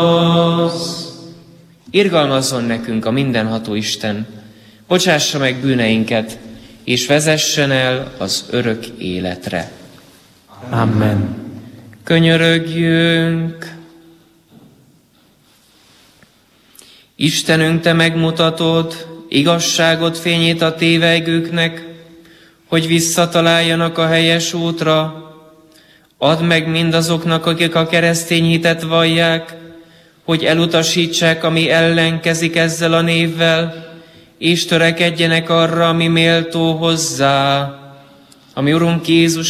Irgalmazzon nekünk a mindenható Isten, bocsássa meg bűneinket, és vezessen el az örök életre. Amen. Könyörögjünk! Istenünk, Te megmutatod igazságot fényét a tévejgőknek, hogy visszataláljanak a helyes útra. Add meg mindazoknak, akik a keresztény hitet vallják, hogy elutasítsák, ami ellenkezik ezzel a névvel, és törekedjenek arra, ami méltó hozzá. Ami Urunk Jézus